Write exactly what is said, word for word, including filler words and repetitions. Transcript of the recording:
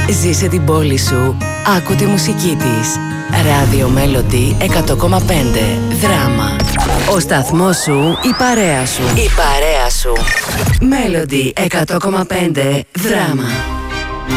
Ζήσε την πόλη σου, άκου τη μουσική της. Ράδιο Melody εκατό κόμμα πέντε. Δράμα. Ο σταθμός σου, η παρέα σου. Η παρέα σου. Melody εκατό κόμμα πέντε. Δράμα.